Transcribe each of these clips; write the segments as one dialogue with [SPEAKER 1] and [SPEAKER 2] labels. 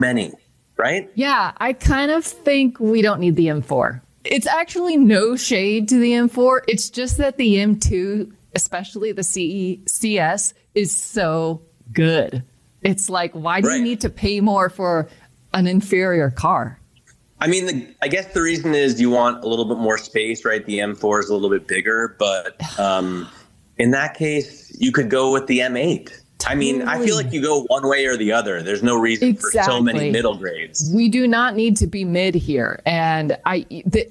[SPEAKER 1] many, right?
[SPEAKER 2] Yeah, I kind of think we don't need the M4. It's actually no shade to the M4. It's just that the M2, especially the CS, is so good. It's like, why do you need to pay more for an inferior car?
[SPEAKER 1] I mean, I guess the reason is you want a little bit more space, right? The M4 is a little bit bigger, but in that case, you could go with the M8. I mean, I feel like you go one way or the other. There's no reason for so many middle grades.
[SPEAKER 2] We do not need to be mid here. And the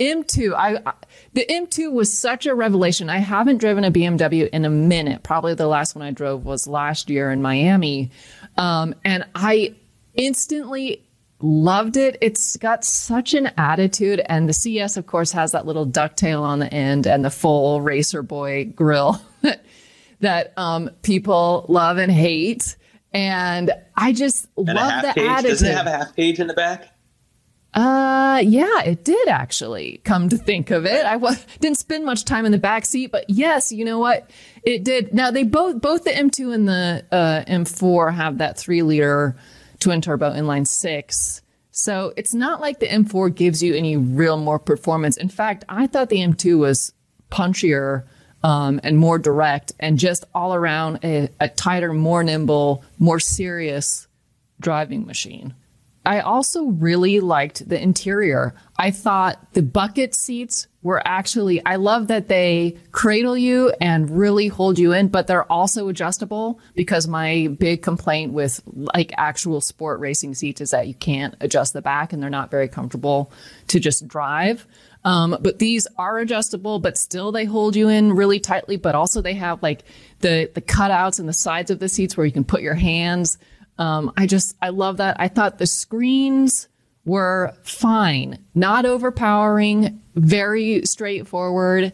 [SPEAKER 2] M2 was such a revelation. I haven't driven a BMW in a minute. Probably the last one I drove was last year in Miami. And I instantly loved it. It's got such an attitude. And the CS, of course, has that little ducktail on the end and the full Racer Boy grille that people love and hate. And I just love the attitude.
[SPEAKER 1] Doesn't it have a half cage in the back?
[SPEAKER 2] Yeah, it did actually, come to think of it. I didn't spend much time in the back seat, but yes, you know what? It did. Now they both the M2 and the M4 have that 3-liter twin turbo inline 6. So it's not like the M4 gives you any real more performance. In fact, I thought the M2 was punchier and more direct and just all around a tighter, more nimble, more serious driving machine. I also really liked the interior. I thought the bucket seats were actually, I love that they cradle you and really hold you in, but they're also adjustable, because my big complaint with like actual sport racing seats is that you can't adjust the back and they're not very comfortable to just drive. But these are adjustable, but still they hold you in really tightly, but also they have like the cutouts in the sides of the seats where you can put your hands. I love that. I thought the screens were fine, not overpowering, very straightforward.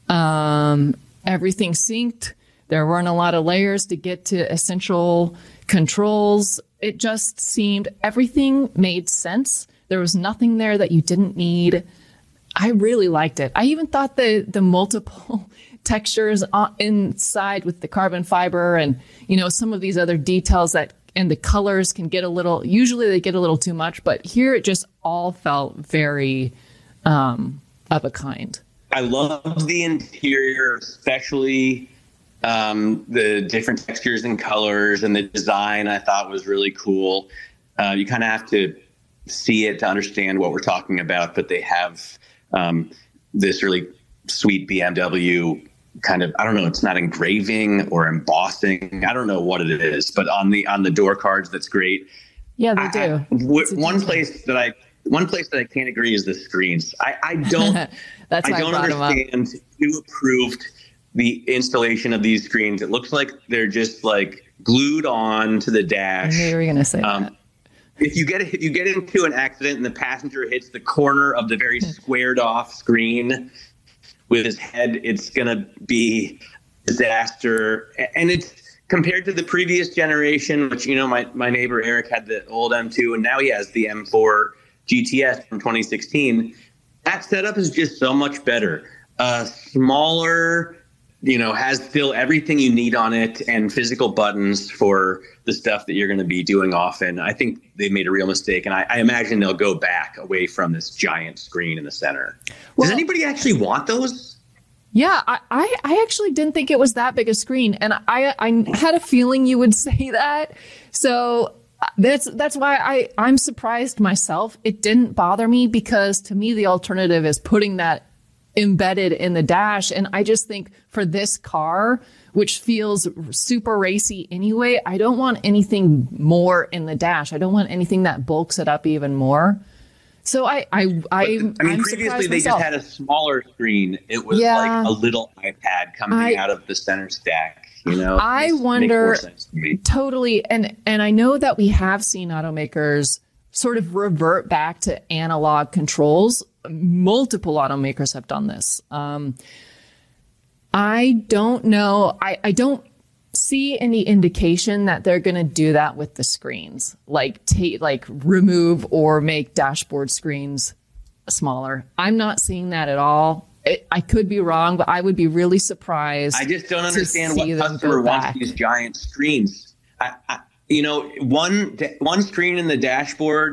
[SPEAKER 2] Everything synced. There weren't a lot of layers to get to essential controls. It just seemed everything made sense. There was nothing there that you didn't need. I really liked it. I even thought the multiple textures inside with the carbon fiber and, you know, some of these other details that, and the colors can get usually they get a little too much, but here it just all felt very of a kind.
[SPEAKER 1] I loved the interior, especially the different textures and colors, and the design I thought was really cool. You kind of have to see it to understand what we're talking about, but they have this really sweet BMW kind of, I don't know, it's not engraving or embossing. I don't know what it is, but on the door cards, that's great.
[SPEAKER 2] Yeah, they do.
[SPEAKER 1] One place that I can't agree is the screens. I don't understand who approved the installation of these screens. It looks like they're just like glued on to the dash.
[SPEAKER 2] I knew you were going to say that.
[SPEAKER 1] If you get into an accident and the passenger hits the corner of the very squared off screen with his head, it's going to be disaster. And it's compared to the previous generation, which, you know, my neighbor Eric had the old M2 and now he has the M4 GTS from 2016. That setup is just so much better. Smaller, you know, has still everything you need on it and physical buttons for the stuff that you're going to be doing often. I think they made a real mistake, and I imagine they'll go back away from this giant screen in the center. Does anybody actually want those?
[SPEAKER 2] Yeah, I actually didn't think it was that big a screen, and I had a feeling you would say that. So that's why I'm surprised myself. It didn't bother me, because to me the alternative is putting that embedded in the dash. And I just think for this car, which feels super racy anyway, I don't want anything more in the dash. I don't want anything that bulks it up even more. So I mean,
[SPEAKER 1] previously they just had a smaller screen. It was like a little iPad coming out of the center stack. You know,
[SPEAKER 2] I wonder totally. And I know that we have seen automakers sort of revert back to analog controls. Multiple automakers have done this. I don't know. I don't see any indication that they're going to do that with the screens, like remove or make dashboard screens smaller. I'm not seeing that at all. I could be wrong, but I would be really surprised.
[SPEAKER 1] I just don't understand what customer wants these giant screens. one screen in the dashboard